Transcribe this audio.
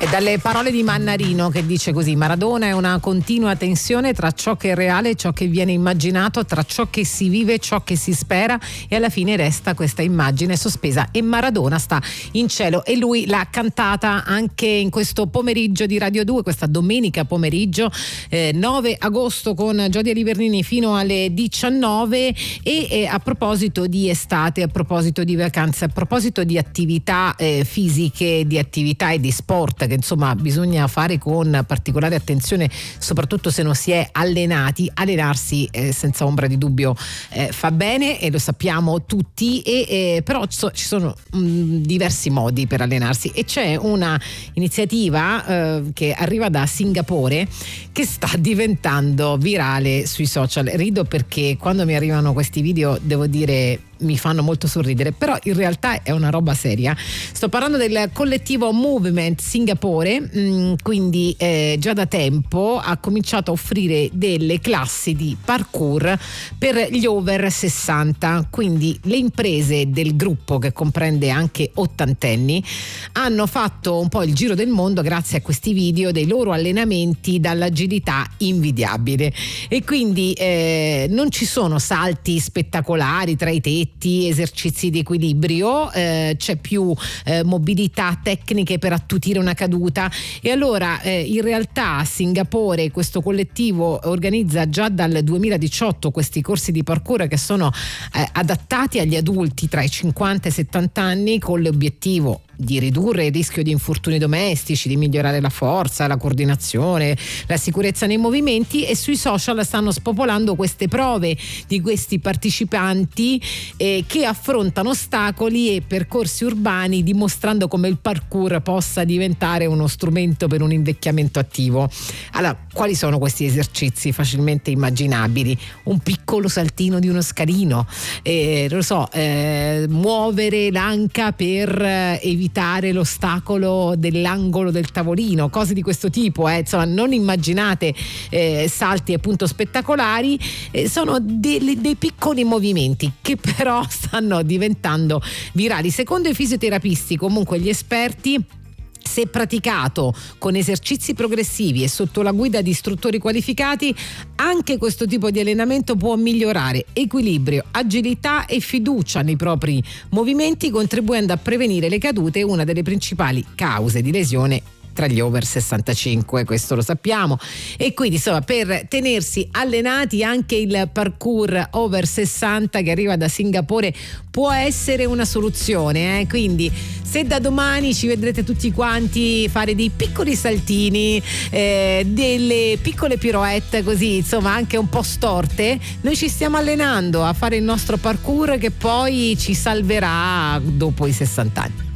Dalle parole di Mannarino, che dice così: Maradona è una continua tensione tra ciò che è reale e ciò che viene immaginato, tra ciò che si vive e ciò che si spera, e alla fine resta questa immagine sospesa e Maradona sta in cielo. E lui l'ha cantata anche in questo pomeriggio di Radio 2, questa domenica pomeriggio 9 agosto, con Giodia Livernini fino alle 19. E a proposito di estate, a proposito di vacanze, a proposito di attività fisiche, di attività e di sport che insomma bisogna fare con particolare attenzione, soprattutto se non si è allenati. Allenarsi senza ombra di dubbio fa bene, e lo sappiamo tutti, però ci sono diversi modi per allenarsi, e c'è una iniziativa che arriva da Singapore che sta diventando virale sui social. Rido perché quando mi arrivano questi video, devo dire, mi fanno molto sorridere, però in realtà è una roba seria. Sto parlando del collettivo Movement Singapore, quindi già da tempo ha cominciato a offrire delle classi di parkour per gli over 60, quindi le imprese del gruppo, che comprende anche ottantenni, hanno fatto un po' il giro del mondo grazie a questi video dei loro allenamenti dall'agilità invidiabile. E quindi non ci sono salti spettacolari tra i tetti, esercizi di equilibrio, c'è più mobilità, tecniche per attutire una caduta. E allora in realtà a Singapore questo collettivo organizza già dal 2018 questi corsi di parkour che sono adattati agli adulti tra i 50 e i 70 anni, con l'obiettivo di ridurre il rischio di infortuni domestici, di migliorare la forza, la coordinazione, la sicurezza nei movimenti. E sui social stanno spopolando queste prove di questi partecipanti che affrontano ostacoli e percorsi urbani, dimostrando come il parkour possa diventare uno strumento per un invecchiamento attivo. Allora, quali sono questi esercizi facilmente immaginabili? Un piccolo saltino di uno scalino, muovere l'anca per evitare l'ostacolo dell'angolo del tavolino, cose di questo tipo, insomma non immaginate salti appunto spettacolari, sono dei piccoli movimenti che però stanno diventando virali. Secondo i fisioterapisti, comunque gli esperti, se praticato con esercizi progressivi e sotto la guida di istruttori qualificati, anche questo tipo di allenamento può migliorare equilibrio, agilità e fiducia nei propri movimenti, contribuendo a prevenire le cadute, una delle principali cause di lesione tra gli over 65, questo lo sappiamo. E quindi insomma, per tenersi allenati, anche il parkour over 60 che arriva da Singapore può essere una soluzione, quindi se da domani ci vedrete tutti quanti fare dei piccoli saltini, delle piccole pirouette così, insomma anche un po' storte, noi ci stiamo allenando a fare il nostro parkour che poi ci salverà dopo i 60 anni.